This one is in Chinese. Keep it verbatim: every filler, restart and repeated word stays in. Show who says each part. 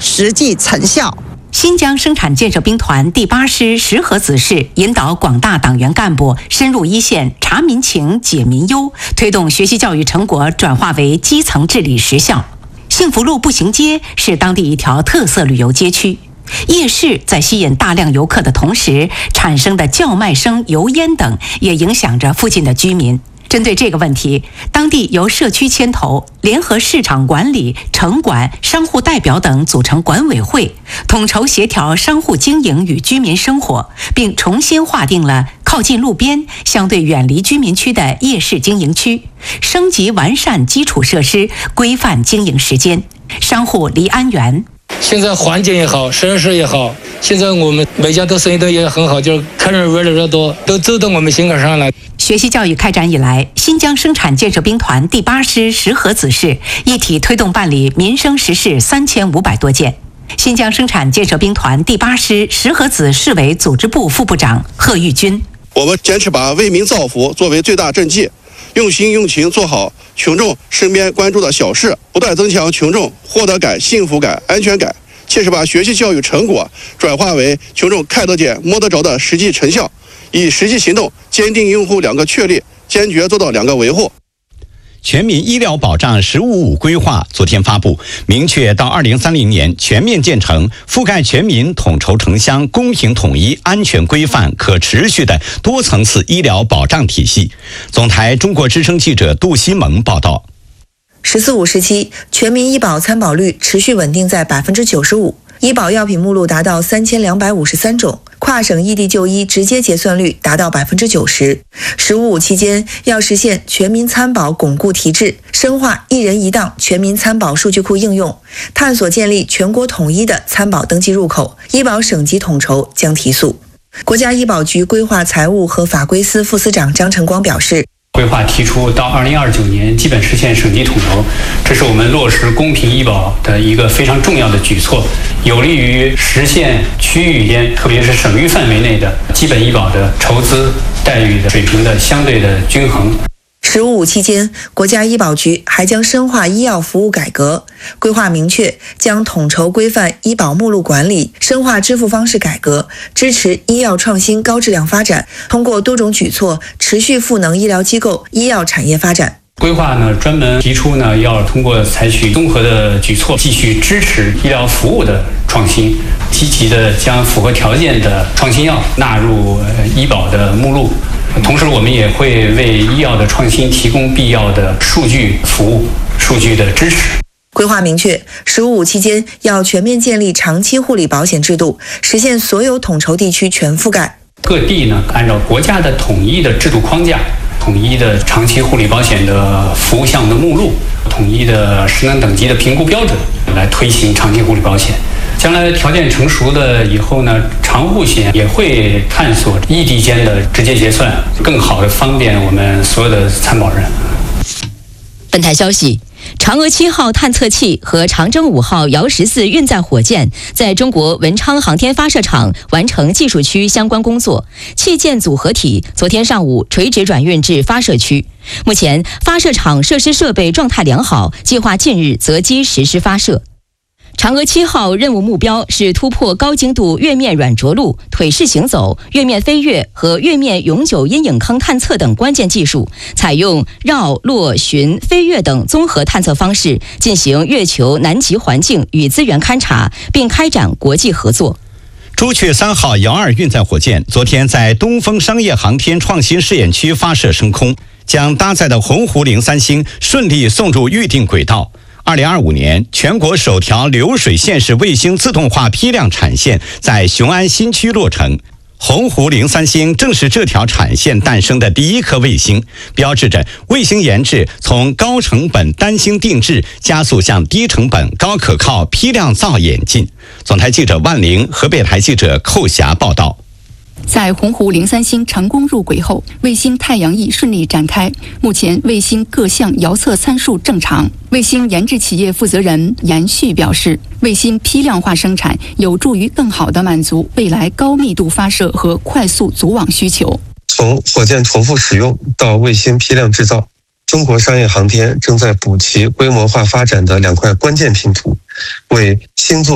Speaker 1: 实际成效。
Speaker 2: 新疆生产建设兵团第八师石河子市引导广大党员干部深入一线查民情、解民忧，推动学习教育成果转化为基层治理实效。幸福路步行街是当地一条特色旅游街区，夜市在吸引大量游客的同时，产生的叫卖声、油烟等也影响着附近的居民。针对这个问题，当地由社区牵头，联合市场管理、城管、商户代表等组成管委会，统筹协调商户经营与居民生活，并重新划定了靠近路边、相对远离居民区的夜市经营区，升级完善基础设施，规范经营时间。商户黎安元。
Speaker 3: 现在环境也好，设施也好，现在我们每家都生意都也很好，就是客人越来越多，都走到我们心坎上来。
Speaker 2: 学习教育开展以来，新疆生产建设兵团第八师石河子市一体推动办理民生实事三千五百多件。新疆生产建设兵团第八师石河子市委组织部副部长贺玉军：
Speaker 4: 我们坚持把为民造福作为最大政绩，用心用情做好群众身边关注的小事，不断增强群众获得感、幸福感、安全感，切实把学习教育成果转化为群众看得见、摸得着的实际成效，以实际行动坚定用户两个确立，坚决做到两个维护。
Speaker 5: 全民医疗保障“十五五”规划昨天发布，明确到二零三零年全面建成覆盖全民、统筹城乡、公平统一、安全规范、可持续的多层次医疗保障体系。总台中国之声记者杜西蒙报道。
Speaker 6: 十四五时期，全民医保参保率持续稳定在百分之九十五，医保药品目录达到三千两百五十三种，跨省异地就医直接结算率达到百分之九十。十五五期间，要实现全民参保巩固提质，深化一人一档全民参保数据库应用，探索建立全国统一的参保登记入口，医保省级统筹将提速。国家医保局规划财务和法规司副司长张晨光表示，
Speaker 7: 规划提出到二零二九年基本实现省级统筹，这是我们落实公平医保的一个非常重要的举措，有利于实现区域间，特别是省域范围内的基本医保的筹资待遇的水平的相对的均衡。
Speaker 6: 十五五期间，国家医保局还将深化医药服务改革，规划明确将统筹规范医保目录管理，深化支付方式改革，支持医药创新高质量发展，通过多种举措持续赋能医疗机构、医药产业发展。
Speaker 7: 规划呢，专门提出呢，要通过采取综合的举措，继续支持医疗服务的创新，积极的将符合条件的创新药纳入医保的目录。同时，我们也会为医药的创新提供必要的数据服务、数据的支持。
Speaker 6: 规划明确，十五五期间要全面建立长期护理保险制度，实现所有统筹地区全覆盖。
Speaker 7: 各地呢，按照国家的统一的制度框架，统一的长期护理保险的服务项目的目录，统一的职能等级的评估标准，来推行长期护理保险。将来条件成熟了以后呢，长护险也会探索异地间的直接结算，更好的方便我们所有的参保人。
Speaker 8: 本台消息，嫦娥七号探测器和长征五号遥十四运载火箭在中国文昌航天发射场完成技术区相关工作，器件组合体昨天上午垂直转运至发射区。目前发射场设施设备状态良好，计划近日择机实施发射。嫦娥七号任务目标是突破高精度月面软着陆、腿式行走、月面飞跃和月面永久阴影坑探测等关键技术，采用绕、落、巡、飞跃等综合探测方式进行月球南极环境与资源勘察，并开展国际合作。
Speaker 5: 朱雀三号遥二运载火箭昨天在东风商业航天创新试验区发射升空，将搭载的鸿鹄零三星顺利送入预定轨道。二零二五年，全国首条流水线式卫星自动化批量产线在雄安新区落成。鸿鹄零三星正是这条产线诞生的第一颗卫星，标志着卫星研制从高成本单星定制加速向低成本高可靠批量造演进。总台记者万玲，河北台记者寇霞报道。
Speaker 9: 在鸿鹄零三星成功入轨后，卫星太阳翼顺利展开。目前卫星各项遥测参数正常。卫星研制企业负责人严旭表示，卫星批量化生产有助于更好地满足未来高密度发射和快速组网需求。
Speaker 10: 从火箭重复使用到卫星批量制造，中国商业航天正在补齐规模化发展的两块关键拼图，为星座